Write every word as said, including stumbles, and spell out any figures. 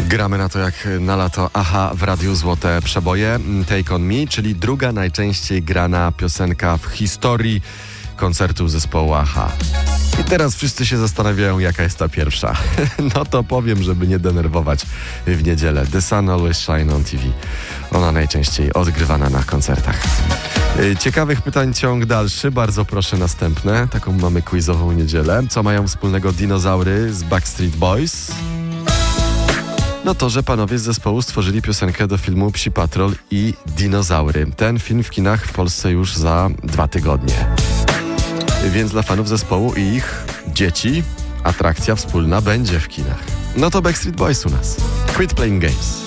Gramy na to jak na lato Aha w Radiu Złote Przeboje. Take On Me, czyli druga najczęściej grana piosenka w historii koncertu zespołu Aha. I teraz wszyscy się zastanawiają, jaka jest ta pierwsza. No to powiem, żeby nie denerwować w niedzielę. The Sun Always Shine on T V. Ona najczęściej odgrywana na koncertach. Ciekawych pytań ciąg dalszy. Bardzo proszę następne. Taką mamy quizową niedzielę. Co mają wspólnego dinozaury z Backstreet Boys? No to, że panowie z zespołu stworzyli piosenkę do filmu Psi Patrol i Dinozaury. Ten film w kinach w Polsce już za dwa tygodnie. Więc dla fanów zespołu i ich dzieci atrakcja wspólna będzie w kinach. No to Backstreet Boys u nas. Quit Playing Games.